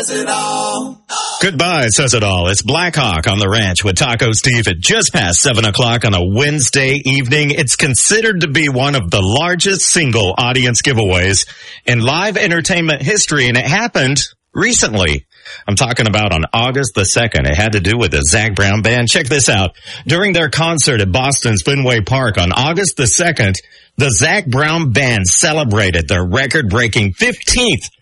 Goodbye, says it all. It's Blackhawk on the Ranch with Taco Steve at just past 7 o'clock on a Wednesday evening. It's considered to be one of the largest single audience giveaways in live entertainment history, and it happened recently. I'm talking about on August the 2nd. It had to do with the Zac Brown Band. Check this out. During their concert at Boston's Fenway Park on August the 2nd, the Zac Brown Band celebrated their record-breaking 15th